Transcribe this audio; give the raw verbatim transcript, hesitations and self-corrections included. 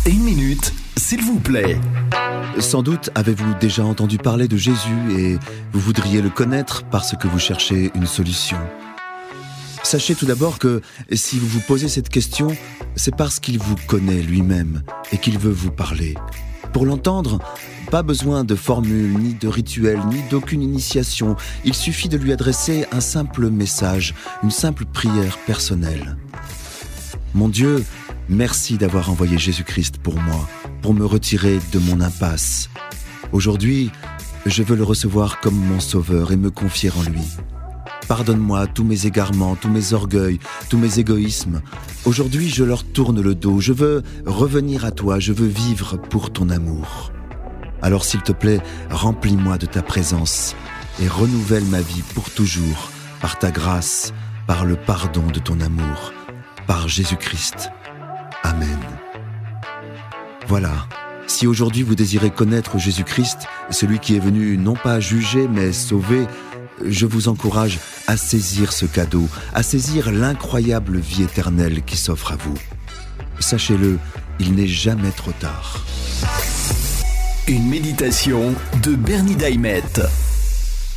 Une minute, s'il vous plaît. Sans doute avez-vous déjà entendu parler de Jésus et vous voudriez le connaître parce que vous cherchez une solution. Sachez tout d'abord que si vous vous posez cette question, c'est parce qu'il vous connaît lui-même et qu'il veut vous parler. Pour l'entendre, pas besoin de formule, ni de rituel, ni d'aucune initiation. Il suffit de lui adresser un simple message, une simple prière personnelle. Mon Dieu, merci d'avoir envoyé Jésus-Christ pour moi, pour me retirer de mon impasse. Aujourd'hui, je veux le recevoir comme mon sauveur et me confier en lui. Pardonne-moi tous mes égarements, tous mes orgueils, tous mes égoïsmes. Aujourd'hui, je leur tourne le dos. Je veux revenir à toi, je veux vivre pour ton amour. Alors s'il te plaît, remplis-moi de ta présence et renouvelle ma vie pour toujours, par ta grâce, par le pardon de ton amour, par Jésus-Christ. Amen. Voilà, si aujourd'hui vous désirez connaître Jésus-Christ, celui qui est venu non pas juger mais sauver, je vous encourage à saisir ce cadeau, à saisir l'incroyable vie éternelle qui s'offre à vous. Sachez-le, il n'est jamais trop tard. Une méditation de Bernie Daimet.